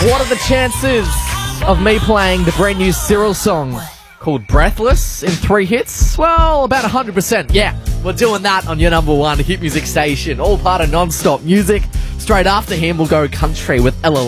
What are the chances of me playing the brand new Cyril song called Breathless in 3 hits? Well, about 100%. Yeah, we're doing that on your number one hit music station. All part of non-stop music. Straight after him, we'll go country with Ella